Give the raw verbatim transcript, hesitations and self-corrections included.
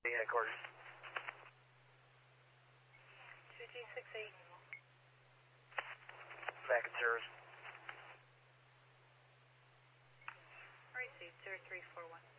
headquarters. two G six eight. Back in service. Received, zero three four one.